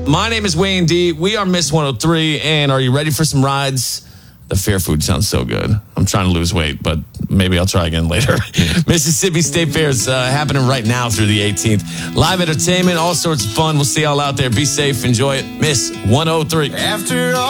My name is Wayne D. We are Miss 103, and are you ready for some rides? The fair food sounds so good. I'm trying to lose weight, but maybe I'll try again later. Mississippi State Fair is happening right now through the 18th. Live entertainment, all sorts of fun. We'll see y'all out there. Be safe. Enjoy it. Miss 103. After all